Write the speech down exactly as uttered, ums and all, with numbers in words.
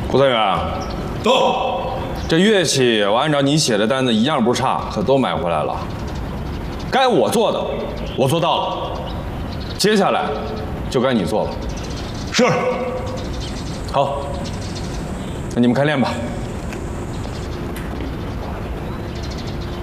顾三元， 到。 这乐器我按照你写的单子一样不差，可都买回来了。该我做的，我做到了。接下来就该你做了。 是。 好，那你们开练吧。